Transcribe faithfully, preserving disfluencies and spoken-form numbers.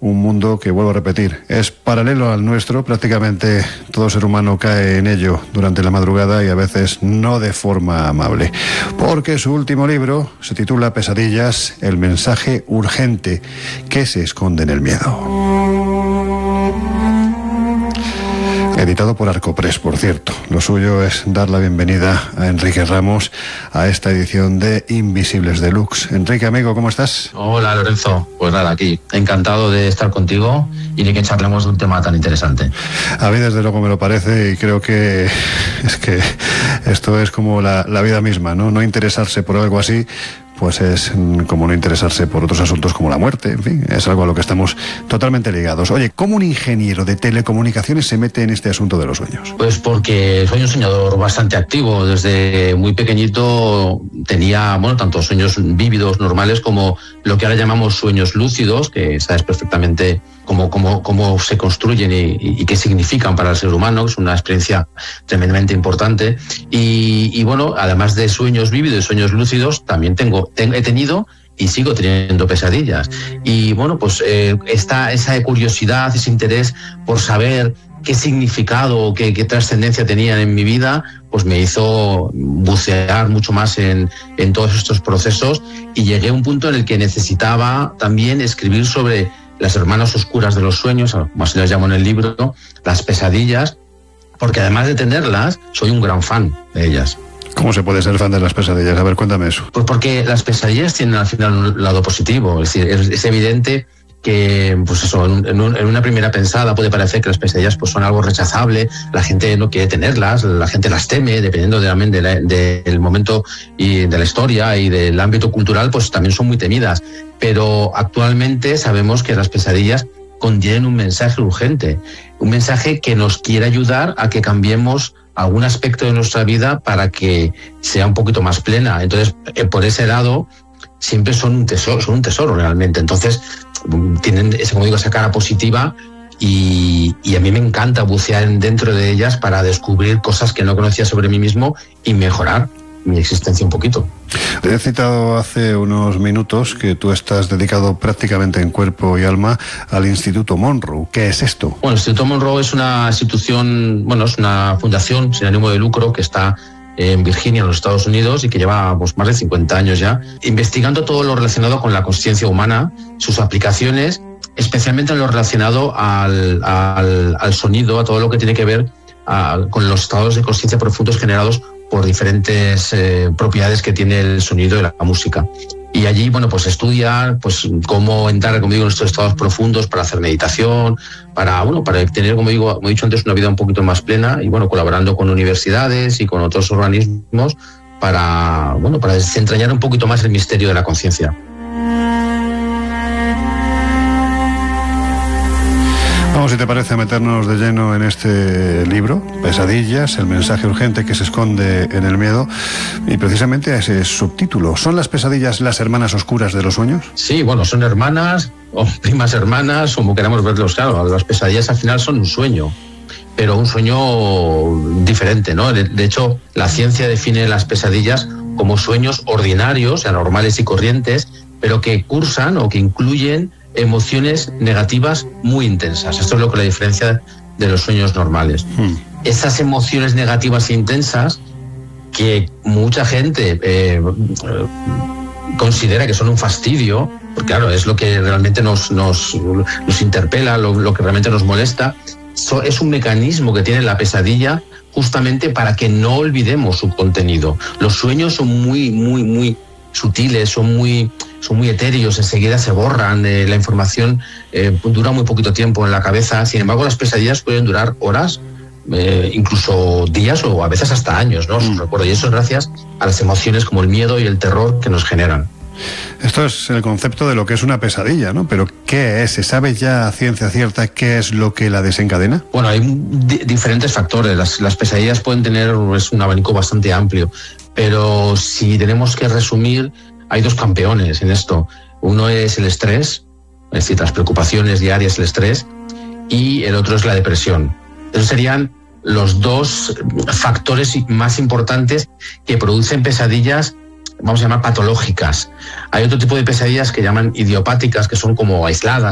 un mundo que, vuelvo a repetir, es paralelo al nuestro. Prácticamente todo ser humano cae en ello durante la madrugada y a veces no de forma amable. Porque su último libro se titula Pesadillas, el mensaje urgente que se esconde en el miedo. Editado por Arcopress, por cierto. Lo suyo es dar la bienvenida a Enrique Ramos a esta edición de Invisibles Deluxe. Enrique, amigo, ¿cómo estás? Hola, Lorenzo. Pues nada, aquí. Encantado de estar contigo y de que charlemos de un tema tan interesante. A mí desde luego me lo parece y creo que es que esto es como la, la vida misma, ¿no? No interesarse por algo así pues es como no interesarse por otros asuntos como la muerte, en fin, es algo a lo que estamos totalmente ligados. Oye, ¿cómo un ingeniero de telecomunicaciones se mete en este asunto de los sueños? Pues porque soy un soñador bastante activo. Desde muy pequeñito tenía, bueno, tanto sueños vívidos normales como lo que ahora llamamos sueños lúcidos, que sabes perfectamente cómo, cómo, cómo se construyen y, y qué significan para el ser humano, que es una experiencia tremendamente importante. Y, y bueno, además de sueños vívidos y sueños lúcidos, también tengo he tenido y sigo teniendo pesadillas. Y bueno, pues eh, esta, esa curiosidad, ese interés por saber qué significado, qué, qué trascendencia tenían en mi vida, pues me hizo bucear mucho más en, en todos estos procesos y llegué a un punto en el que necesitaba también escribir sobre las hermanas oscuras de los sueños, como así las llamo en el libro, las pesadillas, porque además de tenerlas, soy un gran fan de ellas. ¿Cómo se puede ser fan de las pesadillas? A ver, cuéntame eso. Pues porque las pesadillas tienen al final un lado positivo. Es decir, es, es evidente que, pues eso, en, en, un, en una primera pensada puede parecer que las pesadillas pues son algo rechazable, la gente no quiere tenerlas, la gente las teme, dependiendo de, de la, de, del momento y de la historia y del ámbito cultural, pues también son muy temidas. Pero actualmente sabemos que las pesadillas contienen un mensaje urgente, un mensaje que nos quiere ayudar a que cambiemos algún aspecto de nuestra vida para que sea un poquito más plena. Entonces, eh, por ese lado, siempre son un tesoro, son un tesoro realmente. Entonces, tienen, como digo, esa cara positiva y, y a mí me encanta bucear dentro de ellas para descubrir cosas que no conocía sobre mí mismo y mejorar mi existencia un poquito. He citado hace unos minutos que tú estás dedicado prácticamente en cuerpo y alma al Instituto Monroe. ¿Qué es esto? Bueno, el Instituto Monroe es una institución, bueno, es una fundación sin ánimo de lucro que está en Virginia, en los Estados Unidos, y que lleva pues, más de cincuenta años ya, investigando todo lo relacionado con la consciencia humana, sus aplicaciones, especialmente en lo relacionado al, al, al sonido, a todo lo que tiene que ver a, con los estados de consciencia profundos generados por diferentes eh, propiedades que tiene el sonido y la música. Y allí, bueno, pues estudiar pues cómo entrar, como digo, en estos estados profundos para hacer meditación, para, bueno, para tener, como digo, como he dicho antes, una vida un poquito más plena y, bueno, colaborando con universidades y con otros organismos para, bueno, para desentrañar un poquito más el misterio de la conciencia. Vamos, si te parece, a meternos de lleno en este libro, Pesadillas, el mensaje urgente que se esconde en el miedo, y precisamente a ese subtítulo. ¿Son las pesadillas las hermanas oscuras de los sueños? Sí, bueno, son hermanas o primas hermanas, como queramos verlos, claro. Las pesadillas al final son un sueño, pero un sueño diferente, ¿no? De, de hecho, la ciencia define las pesadillas como sueños ordinarios, anormales y corrientes, pero que cursan o que incluyen emociones negativas muy intensas. Esto es lo que la diferencia de los sueños normales. Hmm. Esas emociones negativas e intensas que mucha gente eh, considera que son un fastidio, porque claro, es lo que realmente nos, nos, nos interpela, lo, lo que realmente nos molesta, so, es un mecanismo que tiene la pesadilla justamente para que no olvidemos su contenido. Los sueños son muy, muy, muy sutiles, son muy, son muy etéreos, enseguida se borran, eh, la información eh, dura muy poquito tiempo en la cabeza. Sin embargo, las pesadillas pueden durar horas, eh, incluso días o a veces hasta años, ¿no? Mm. Recuerdo, y eso es gracias a las emociones como el miedo y el terror que nos generan. Esto es el concepto de lo que es una pesadilla, ¿no? Pero ¿qué es? ¿Se sabe ya a ciencia cierta qué es lo que la desencadena? Bueno, hay di- diferentes factores. Las, las pesadillas pueden tener es un abanico bastante amplio, pero si tenemos que resumir, hay dos campeones en esto. Uno es el estrés, es decir, las preocupaciones diarias, el estrés, y el otro es la depresión. Esos serían los dos factores más importantes que producen pesadillas, vamos a llamar patológicas. Hay otro tipo de pesadillas que llaman idiopáticas, que son como aisladas,